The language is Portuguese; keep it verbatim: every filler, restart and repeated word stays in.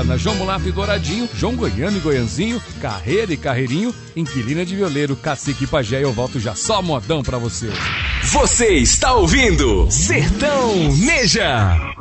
Santana, João Mulato e Douradinho, João Goiano e Goianzinho, Carreira e Carreirinho, Inquilina de Violeiro, Cacique e Pajé. Eu volto já só modão pra você. Você está ouvindo Sertão Neja.